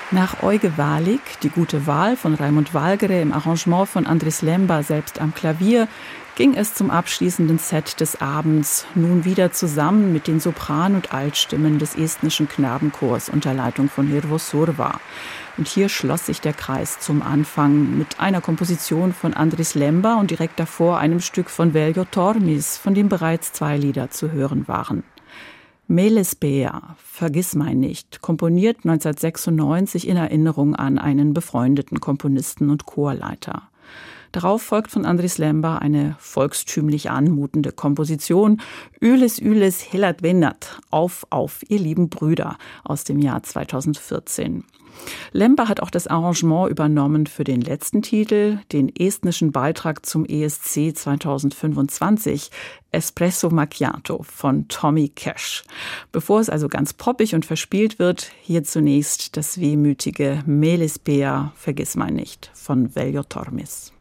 Nach Euge Walik, Die gute Wahl von Raimund Walgere im Arrangement von Andris Lemba selbst am Klavier, ging es zum abschließenden Set des Abends nun wieder zusammen mit den Sopran- und Altstimmen des estnischen Knabenchors unter Leitung von Hirvo Surva. Und hier schloss sich der Kreis zum Anfang mit einer Komposition von Andris Lemba und direkt davor einem Stück von Veljo Tormis, von dem bereits 2 Lieder zu hören waren. Meles Bea, Vergissmeinnicht, komponiert 1996 in Erinnerung an einen befreundeten Komponisten und Chorleiter. Darauf folgt von Andris Lemba eine volkstümlich anmutende Komposition Yles Yles Helat Vennat, auf, ihr lieben Brüder, aus dem Jahr 2014. Lemba hat auch das Arrangement übernommen für den letzten Titel, den estnischen Beitrag zum ESC 2025, Espresso Macchiato von Tommy Cash. Bevor es also ganz poppig und verspielt wird, hier zunächst das wehmütige Meles Bea, Vergissmeinnicht von Veljo Tormis.